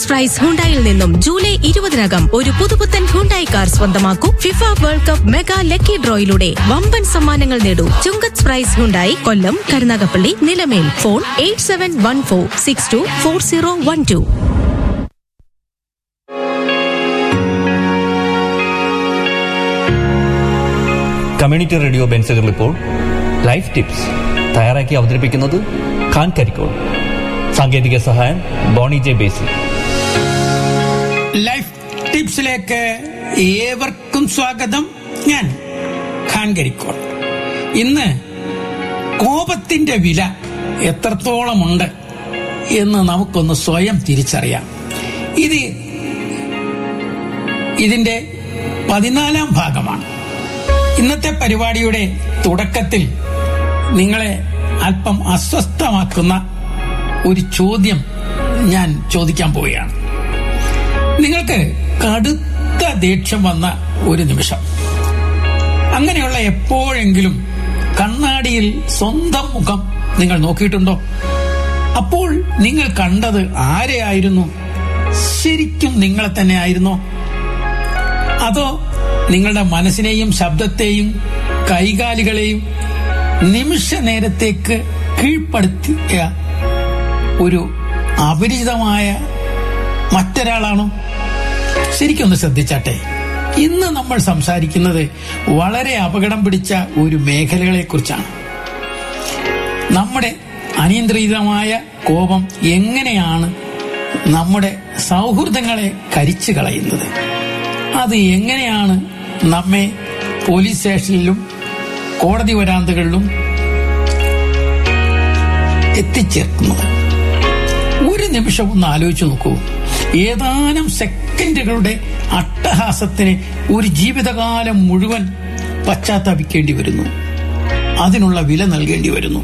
Price ഹുണ്ടായിൽ നിന്നും July 20 ഒരു പുതുപുത്തൻ ഹുണ്ടായി കാർ സ്വന്തമാക്കൂ. FIFA world cup mega lucky ഡ്രോയിലൂടെ വമ്പൻ സമ്മാനങ്ങൾ നേടൂ. ചുങ്കത്ത് പ്രൈസ് ഹുണ്ടായി, കൊല്ലം, Karunagappally, Nilamel. Phone 8714624012. Community radio ബെൻസഗർ ഇപ്പോൾ ലൈഫ് ടിപ്സ് തയ്യാറാക്കി അവതരിപ്പിക്കുന്നത് ഖാൻ കരിക്കോൾ. സാങ്കേതിക സഹായം ബോണി ജെ ബേസി. ലൈഫ് ടിപ്സിലേക്ക് ഏവർക്കും സ്വാഗതം. ഞാൻ ഖാൻ കരിക്കോൾ. ഇന്ന് കോപത്തിന്റെ വില എത്രത്തോളമുണ്ട് എന്ന് നമുക്കൊന്ന് സ്വയം തിരിച്ചറിയാം. ഇതിന്റെ 14ാം ഭാഗമാണ്. ഇന്നത്തെ പരിപാടിയുടെ തുടക്കത്തിൽ നിങ്ങളെ അല്പം അസ്വസ്ഥമാക്കുന്ന ഒരു ചോദ്യം ഞാൻ ചോദിക്കാൻ പോവുകയാണ്. നിങ്ങൾക്ക് കടുത്ത ദേഷ്യം വന്ന ഒരു നിമിഷം, അങ്ങനെയുള്ള എപ്പോഴെങ്കിലും കണ്ണാടിയിൽ സ്വന്തം മുഖം നിങ്ങൾ നോക്കിയിട്ടുണ്ടോ? അപ്പോൾ നിങ്ങൾ കണ്ടത് ആരെയായിരുന്നു? ശരിക്കും നിങ്ങളെ തന്നെ ആയിരുന്നോ? അതോ നിങ്ങളുടെ മനസ്സിനെയും ശബ്ദത്തെയും കൈകാലുകളെയും നിമിഷ നേരത്തേക്ക് കീഴ്പ്പെടുത്തിയ ഒരു അപരിചിതമായ മറ്റൊരാളാണോ? ശരിക്കൊന്ന് ശ്രദ്ധിച്ചാട്ടെ. ഇന്ന് നമ്മൾ സംസാരിക്കുന്നത് വളരെ അപകടം പിടിച്ച ഒരു മേഖലകളെ കുറിച്ചാണ്. നമ്മുടെ അനിയന്ത്രിതമായ കോപം എങ്ങനെയാണ് നമ്മുടെ സൗഹൃദങ്ങളെ കരിച്ചു കളയുന്നത്? അത് എങ്ങനെയാണ് നമ്മെ പോലീസ് സ്റ്റേഷനിലും കോടതി വരാന്തകളിലും എത്തിച്ചേർക്കുന്നത്? ഒരു നിമിഷം ഒന്ന് ആലോചിച്ചു നോക്കൂ. ഏതാനും സെക്കൻഡുകളുടെ അട്ടഹാസത്തിന് ഒരു ജീവിതകാലം മുഴുവൻ പശ്ചാത്തപിക്കേണ്ടി വരുന്നു. അതിനുള്ള വില നൽകേണ്ടി വരുന്നു.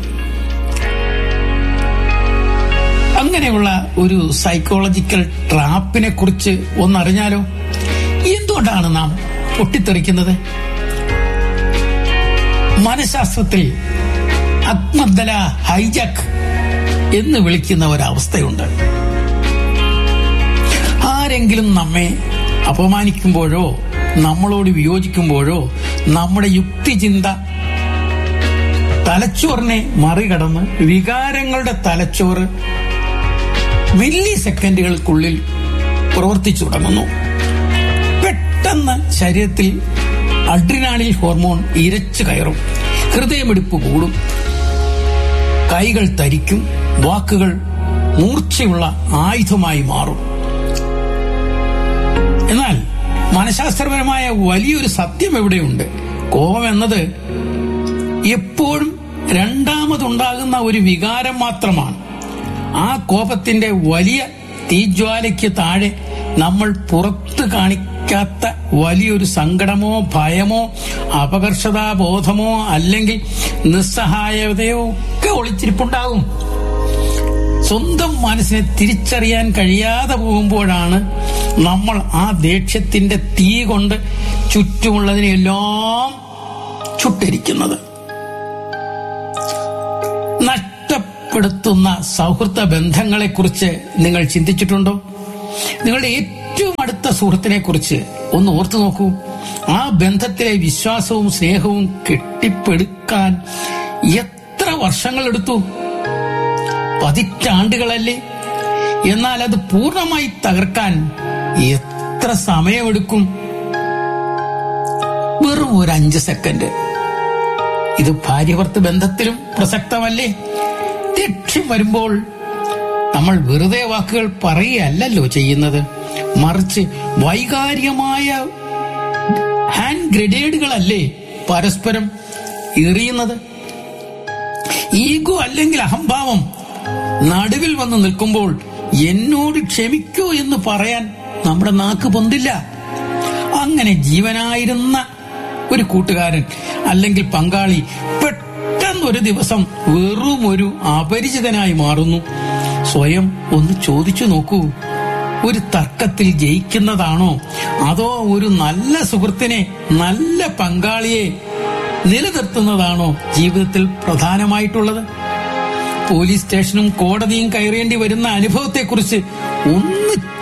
അങ്ങനെയുള്ള ഒരു സൈക്കോളജിക്കൽ ട്രാപ്പിനെ കുറിച്ച് ഒന്നറിഞ്ഞാലോ? എന്തുകൊണ്ടാണ് നാം പൊട്ടിത്തെറിക്കുന്നത്? മനഃശാസ്ത്രത്തിൽ അഗ്മദ്ദല ഹൈജാക്ക് എന്ന് വിളിക്കുന്ന ഒരവസ്ഥയുണ്ട്. ആരെങ്കിലും നമ്മെ അപമാനിക്കുമ്പോഴോ നമ്മളോട് വിയോജിക്കുമ്പോഴോ നമ്മുടെ യുക്തിചിന്ത തലച്ചോറിനെ മറികടന്ന് വികാരങ്ങളുടെ തലച്ചോറ് മില്ലി സെക്കൻഡുകൾക്കുള്ളിൽ പ്രവർത്തിച്ചു തുടങ്ങുന്നു. പെട്ടെന്ന് ശരീരത്തിൽ അഡ്രിനാലിൻ ഹോർമോൺ ഇരച്ചു കയറും. ഹൃദയമിടിപ്പ് കൂടും, കൈകൾ തരിക്കും, വാക്കുകൾ മൂർച്ചയുള്ള ആയുധമായി മാറും. എന്നാൽ മനഃശാസ്ത്രപരമായ വലിയൊരു സത്യം എവിടെയുണ്ട്? കോപം എന്നത് എപ്പോഴും രണ്ടാമതുണ്ടാകുന്ന ഒരു വികാരം മാത്രമാണ്. ആ കോപത്തിന്റെ വലിയ തീജ്വാലയ്ക്ക് താഴെ നമ്മൾ പുറത്ത് കാണിക്കാത്ത വലിയൊരു സങ്കടമോ ഭയമോ അപകർഷതാബോധമോ അല്ലെങ്കിൽ നിസ്സഹായതയോ ഒക്കെ ഒളിച്ചിരിപ്പുണ്ടാകും. സ്വന്തം മനസ്സിനെ തിരിച്ചറിയാൻ കഴിയാതെ പോകുമ്പോഴാണ് നമ്മൾ ആ ദേഷ്യത്തിന്റെ തീ കൊണ്ട് ചുറ്റുമുള്ളതിനെല്ലാം ചുട്ടരിക്കുന്നത്. നഷ്ടപ്പെടുത്തുന്ന സൗഹൃദ ബന്ധങ്ങളെക്കുറിച്ച് നിങ്ങൾ ചിന്തിച്ചിട്ടുണ്ടോ? നിങ്ങളുടെ ഏറ്റവും അടുത്ത സുഹൃത്തിനെ കുറിച്ച് ഒന്ന് ഓർത്തു നോക്കൂ. ആ ബന്ധത്തിലെ വിശ്വാസവും സ്നേഹവും കെട്ടിപ്പടുക്കാൻ എത്ര വർഷങ്ങളെടുത്തു? പതിറ്റാണ്ടുകളല്ലേ? എന്നാൽ അത് പൂർണ്ണമായി തകർക്കാൻ എത്ര സമയമെടുക്കും? വെറും ഒരു 5 സെക്കൻഡ്. ഇത് ഭാര്യ-ഭർത്തൃ ബന്ധത്തിലും പ്രസക്തമല്ലേ? ദേഷ്യം വരുമ്പോൾ നമ്മൾ വെറുതെ വാക്കുകൾ പറയുകയല്ലോ ചെയ്യുന്നത്, മറിച്ച് വൈകാരികമായ ഹാൻഡ് ഗ്രനേഡുകളല്ലേ പരസ്പരം എറിയുന്നത്. ഈഗോ അല്ലെങ്കിൽ അഹംഭാവം നടുവിൽ വന്ന് നിൽക്കുമ്പോൾ എന്നോട് ക്ഷമിക്കൂ എന്ന് പറയാൻ നമ്മുടെ നാക്ക് പൊന്തില്ല. അങ്ങനെ ജീവനായിരുന്ന ഒരു കൂട്ടുകാരൻ അല്ലെങ്കിൽ പങ്കാളി പെട്ടെന്നൊരു ദിവസം വെറും ഒരു അപരിചിതനായി മാറുന്നു. സ്വയം ഒന്ന് ചോദിച്ചു നോക്കൂ, ഒരു തർക്കത്തിൽ ജയിക്കുന്നതാണോ അതോ ഒരു നല്ല സുഹൃത്തിനെ, നല്ല പങ്കാളിയെ നിലനിർത്തുന്നതാണോ ജീവിതത്തിൽ പ്രധാനമായിട്ടുള്ളത്? പോലീസ് സ്റ്റേഷനും കോടതിയും കയറേണ്ടി വരുന്ന അനുഭവത്തെക്കുറിച്ച് ഒന്ന്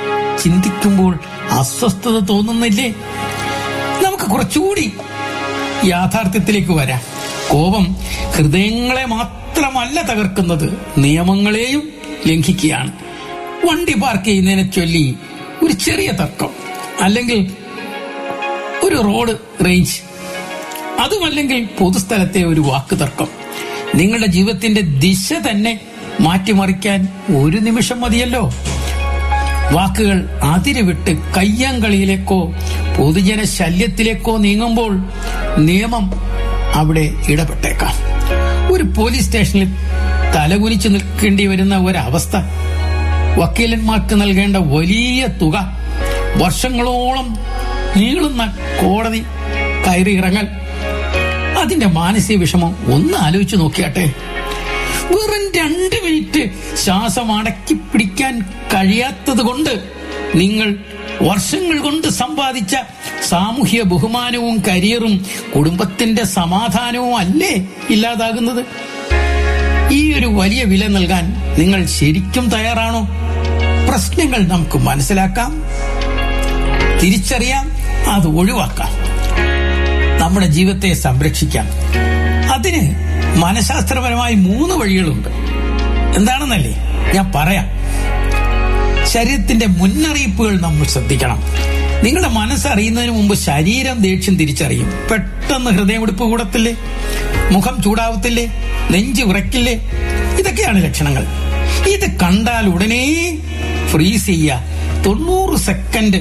ചിന്തിക്കുമ്പോൾ അസ്വസ്ഥത തോന്നുന്നില്ലേ? നമുക്ക് കുറച്ചുകൂടി യാഥാർത്ഥ്യത്തിലേക്ക് വരാം. കോപം ഹൃദയങ്ങളെ മാത്രമല്ല തകർക്കുന്നത്, നിയമങ്ങളെയും ലംഘിക്കുകയാണ്. വണ്ടി പാർക്ക് ചെയ്യുന്നതിനെ ചൊല്ലി ഒരു ചെറിയ തർക്കം, അല്ലെങ്കിൽ ഒരു റോഡ് റേഞ്ച്, അതുമല്ലെങ്കിൽ പൊതുസ്ഥലത്തെ ഒരു വാക്ക് തർക്കം നിങ്ങളുടെ ജീവിതത്തിന്റെ ദിശ തന്നെ മാറ്റിമറിക്കാൻ ഒരു നിമിഷം മതിയല്ലോ. വാക്കുകൾ അതിരുവിട്ട് കയ്യാങ്കളിയിലേക്കോ പൊതുജന ശല്യത്തിലേക്കോ നീങ്ങുമ്പോൾ നിയമം അവിടെ ഇടപെട്ടേക്കാം. ഒരു പോലീസ് സ്റ്റേഷനിൽ തലകുനിച്ചു നിൽക്കേണ്ടി വരുന്ന ഒരവസ്ഥ, വക്കീലന്മാർക്ക് നൽകേണ്ട വലിയ തുക, വർഷങ്ങളോളം നീളുന്ന കോടതി കയറിയിറങ്ങൽ, അതിന്റെ മാനസിക വിഷമം ഒന്ന് ആലോചിച്ചു നോക്കിയാട്ടെ. വെറും 2 മിനിറ്റ് ശ്വാസം അടക്കി പിടിക്കാൻ കഴിയാത്തത് കൊണ്ട് നിങ്ങൾ വർഷങ്ങൾ കൊണ്ട് സമ്പാദിച്ച സാമൂഹ്യ ബഹുമാനവും കരിയറും കുടുംബത്തിന്റെ സമാധാനവും അല്ലേ ഇല്ലാതാകുന്നത്? ഈ ഒരു വലിയ വില നൽകാൻ നിങ്ങൾ ശരിക്കും തയ്യാറാണോ? പ്രശ്നങ്ങൾ നമുക്ക് മനസ്സിലാക്കാം, തിരിച്ചറിയാം, അത് ഒഴിവാക്കാം, നമ്മുടെ ജീവിതത്തെ സംരക്ഷിക്കാം. അതിന് മനഃശാസ്ത്രപരമായി 3 വഴികളുണ്ട്. എന്താണെന്നല്ലേ ഞാൻ പറയാം. ശരീരത്തിന്റെ മുന്നറിയിപ്പുകൾ നമ്മൾ ശ്രദ്ധിക്കണം. നിങ്ങളുടെ മനസ്സറിയുന്നതിന് മുമ്പ് ശരീരം ദേഷ്യം തിരിച്ചറിയും. പെട്ടെന്ന് ഹൃദയമിടിപ്പ് കൂടത്തില്ലേ, മുഖം ചൂടാവത്തില്ലേ, നെഞ്ച് വിറയ്ക്കില്ലേ? ഇതൊക്കെയാണ് ലക്ഷണങ്ങൾ. ഇത് കണ്ടാൽ ഉടനെ ഫ്രീസ് ചെയ്യുക. 90 സെക്കൻഡ്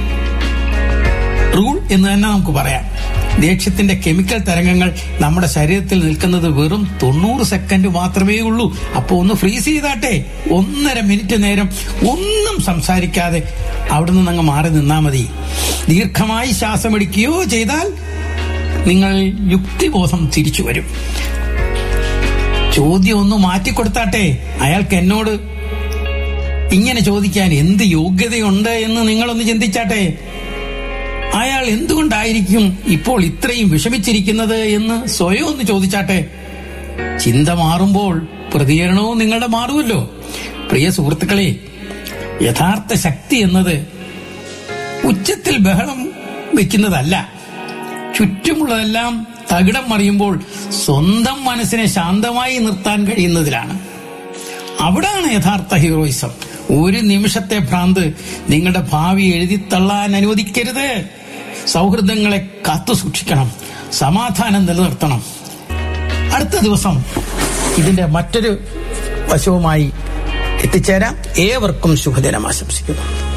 റൂൾ എന്ന് തന്നെ നമുക്ക് പറയാം. ദേഷ്യത്തിന്റെ കെമിക്കൽ തരംഗങ്ങൾ നമ്മുടെ ശരീരത്തിൽ നിൽക്കുന്നത് വെറും 90 സെക്കൻഡ് മാത്രമേ ഉള്ളൂ. അപ്പൊ ഒന്ന് ഫ്രീസ് ചെയ്താട്ടെ. 1.5 മിനിറ്റ് നേരം ഒന്നും സംസാരിക്കാതെ അവിടെ നിന്ന് അങ്ങ് മാറി നിന്നാ മതി. ദീർഘമായി ശ്വാസമെടുക്കുകയോ ചെയ്താൽ നിങ്ങൾ യുക്തിബോധം തിരിച്ചു വരും. ചോദ്യം ഒന്ന് മാറ്റിക്കൊടുത്താട്ടെ. അയാൾക്ക് എന്നോട് ഇങ്ങനെ ചോദിക്കാൻ എന്ത് യോഗ്യതയുണ്ട് എന്ന് നിങ്ങളൊന്ന് ചിന്തിച്ചാട്ടെ. അയാൾ എന്തുകൊണ്ടായിരിക്കും ഇപ്പോൾ ഇത്രയും വിഷമിച്ചിരിക്കുന്നത് എന്ന് സ്വയം ഒന്ന് ചോദിച്ചാട്ടെ. ചിന്ത മാറുമ്പോൾ പ്രതികരണവും നിങ്ങളുടെ മാറുമല്ലോ. പ്രിയ സുഹൃത്തുക്കളെ, യഥാർത്ഥ ശക്തി എന്നത് ഉച്ചത്തിൽ ബഹളം വെക്കുന്നതല്ല, ചുറ്റുമുള്ളതെല്ലാം തകിടം മറിയുമ്പോൾ സ്വന്തം മനസ്സിനെ ശാന്തമായി നിർത്താൻ കഴിയുന്നതിലാണ്. അവിടാണ് യഥാർത്ഥ ഹീറോയിസം. ഒരു നിമിഷത്തെ ഭ്രാന്ത് നിങ്ങളുടെ ഭാവി എഴുതിത്തള്ളാൻ അനുവദിക്കരുത്. സൗഹൃദങ്ങളെ കാത്തു സൂക്ഷിക്കണം, സമാധാനം നിലനിർത്തണം. അടുത്ത ദിവസം ഇതിന്റെ മറ്റൊരു വശവുമായി എത്തിച്ചേരാം. ഏവർക്കും ശുഭദിനം ആശംസിക്കുന്നു.